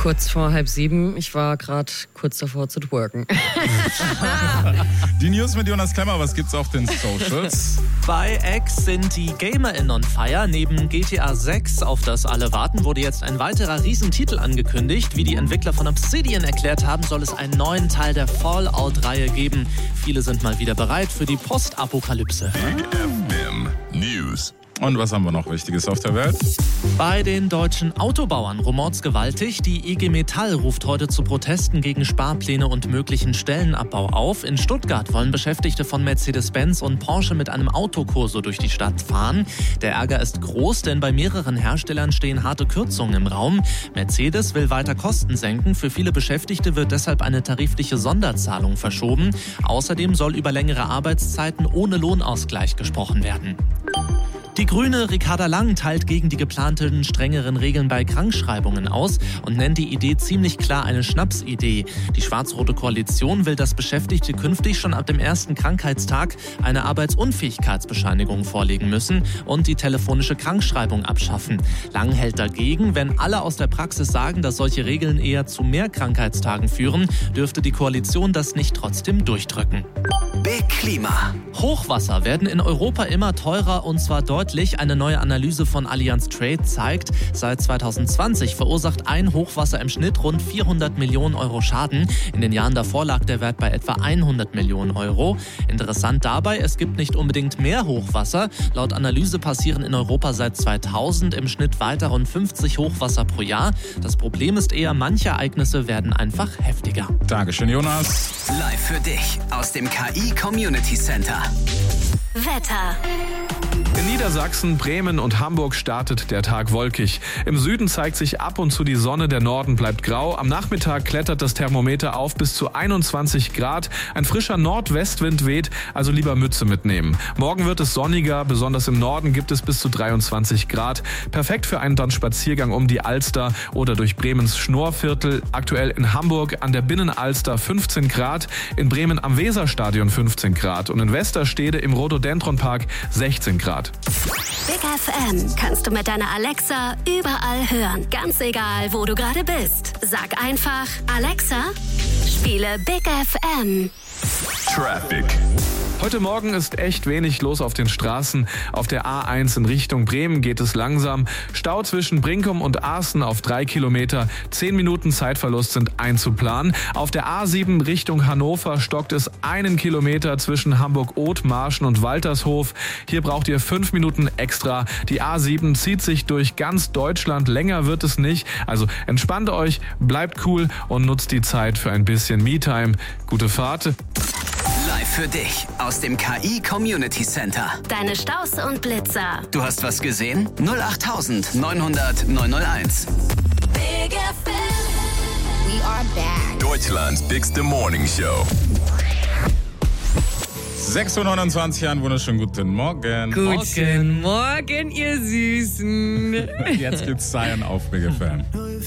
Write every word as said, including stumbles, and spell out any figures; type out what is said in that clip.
Kurz vor halb sieben. Ich war gerade kurz davor zu twerken. Die News mit Jonas Klemmer, was gibt's auf den Socials? Bei X sind die GamerInnen on fire. Neben G T A sechs, auf das alle warten, wurde jetzt ein weiterer Riesentitel angekündigt. Wie die Entwickler von Obsidian erklärt haben, soll es einen neuen Teil der Fallout-Reihe geben. Viele sind mal wieder bereit für die Postapokalypse. Big F M News. Und was haben wir noch Wichtiges auf der Welt? Bei den deutschen Autobauern rumort's gewaltig. Die I G Metall ruft heute zu Protesten gegen Sparpläne und möglichen Stellenabbau auf. In Stuttgart wollen Beschäftigte von Mercedes-Benz und Porsche mit einem Autokorso durch die Stadt fahren. Der Ärger ist groß, denn bei mehreren Herstellern stehen harte Kürzungen im Raum. Mercedes will weiter Kosten senken. Für viele Beschäftigte wird deshalb eine tarifliche Sonderzahlung verschoben. Außerdem soll über längere Arbeitszeiten ohne Lohnausgleich gesprochen werden. Die Grüne Ricarda Lang teilt gegen die geplanten strengeren Regeln bei Krankschreibungen aus und nennt die Idee ziemlich klar eine Schnapsidee. Die schwarz-rote Koalition will, dass Beschäftigte künftig schon ab dem ersten Krankheitstag eine Arbeitsunfähigkeitsbescheinigung vorlegen müssen und die telefonische Krankschreibung abschaffen. Lang hält dagegen, wenn alle aus der Praxis sagen, dass solche Regeln eher zu mehr Krankheitstagen führen, dürfte die Koalition das nicht trotzdem durchdrücken. Big Klima. Hochwasser werden in Europa immer teurer und zwar deutlich. Eine neue Analyse von Allianz Trade zeigt, seit zwanzig zwanzig verursacht ein Hochwasser im Schnitt rund vierhundert Millionen Euro Schaden. In den Jahren davor lag der Wert bei etwa hundert Millionen Euro. Interessant dabei, es gibt nicht unbedingt mehr Hochwasser. Laut Analyse passieren in Europa seit zweitausend im Schnitt weiter rund fünfzig Hochwasser pro Jahr. Das Problem ist eher, manche Ereignisse werden einfach heftiger. Dankeschön, Jonas. Live für dich aus dem K I Community Center. Wetter. In Niedersachsen, Bremen und Hamburg startet der Tag wolkig. Im Süden zeigt sich ab und zu die Sonne, der Norden bleibt grau. Am Nachmittag klettert das Thermometer auf bis zu einundzwanzig Grad. Ein frischer Nordwestwind weht, also lieber Mütze mitnehmen. Morgen wird es sonniger, besonders im Norden gibt es bis zu dreiundzwanzig Grad. Perfekt für einen Spaziergang um die Alster oder durch Bremens Schnorrviertel. Aktuell in Hamburg an der Binnenalster fünfzehn Grad, in Bremen am Weserstadion fünfzehn Grad und in Westerstede im Rhododendronpark sechzehn Grad. Big F M kannst du mit deiner Alexa überall hören. Ganz egal, wo du gerade bist. Sag einfach, Alexa, spiele Big F M. Traffic. Heute Morgen ist echt wenig los auf den Straßen. Auf der A eins in Richtung Bremen geht es langsam. Stau zwischen Brinkum und Aßen auf drei Kilometer. Zehn Minuten Zeitverlust sind einzuplanen. Auf der A sieben Richtung Hannover stockt es einen Kilometer zwischen Hamburg-Othmarschen und Waltershof. Hier braucht ihr fünf Minuten extra. Die A sieben zieht sich durch ganz Deutschland. Länger wird es nicht. Also entspannt euch, bleibt cool und nutzt die Zeit für ein bisschen Me-Time. Gute Fahrt. Live für dich aus dem K I Community Center. Deine Staus und Blitzer. Du hast was gesehen? null acht neunhundert neunhunderteins. Big F M. We are back. Deutschlands bigste Morning Show. sechs Uhr neunundzwanzig, einen wunderschönen guten Morgen. Guten Morgen, ihr Süßen. Jetzt gibt's Zion auf Big F M.